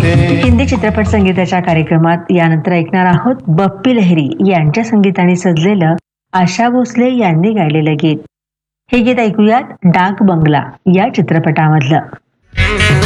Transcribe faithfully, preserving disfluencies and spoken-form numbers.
हिंदी चित्रपट संगीताच्या कार्यक्रमात यानंतर ऐकणार आहोत बप्पी लहिरी यांच्या संगीताने सजलेलं आशा भोसले यांनी गायलेलं गीत. हे गीत ऐकूयात डाक बंगला या चित्रपटामधलं.